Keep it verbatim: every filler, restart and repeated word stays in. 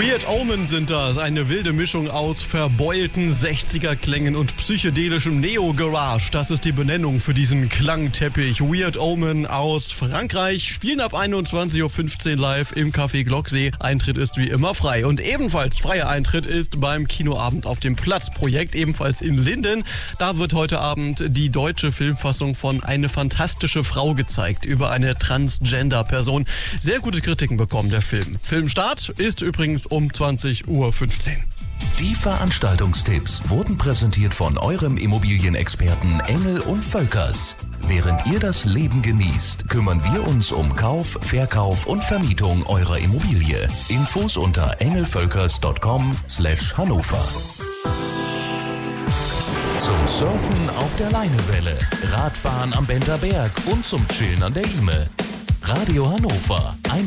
Weird Omen sind das, eine wilde Mischung aus verbeulten sechziger-Klängen und psychedelischem Neo-Garage. Das ist die Benennung für diesen Klangteppich. Weird Omen aus Frankreich spielen ab einundzwanzig Uhr fünfzehn live im Café Glocksee. Eintritt ist wie immer frei. Und ebenfalls freier Eintritt ist beim Kinoabend auf dem Platz-Projekt, ebenfalls in Linden. Da wird heute Abend die deutsche Filmfassung von Eine fantastische Frau gezeigt, über eine Transgender-Person. Sehr gute Kritiken bekommen der Film. Filmstart ist übrigens um zwanzig Uhr fünfzehn. Die Veranstaltungstipps wurden präsentiert von eurem Immobilienexperten Engel und Völkers. Während ihr das Leben genießt, kümmern wir uns um Kauf, Verkauf und Vermietung eurer Immobilie. Infos unter engelvölkers punkt com slash Hannover. Zum Surfen auf der Leinewelle, Radfahren am Bender Berg und zum Chillen an der Ihme. Radio Hannover